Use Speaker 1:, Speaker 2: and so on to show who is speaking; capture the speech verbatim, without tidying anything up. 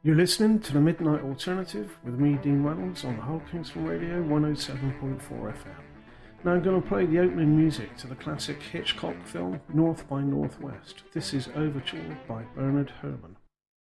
Speaker 1: You're listening to the Midnight Alternative with me, Dean Reynolds, on Hull Kingston Radio one oh seven point four F M. Now I'm going to play the opening music to the classic Hitchcock film North by Northwest. This is Overture by Bernard Herrmann.